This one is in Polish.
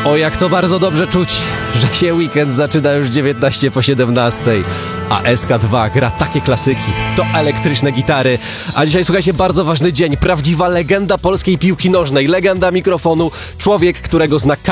O, jak to bardzo dobrze czuć, że się weekend zaczyna już 19 po 17, a SK2 gra takie klasyki, to elektryczne gitary. A dzisiaj, słuchajcie, bardzo ważny dzień, prawdziwa legenda polskiej piłki nożnej, legenda mikrofonu, człowiek, którego zna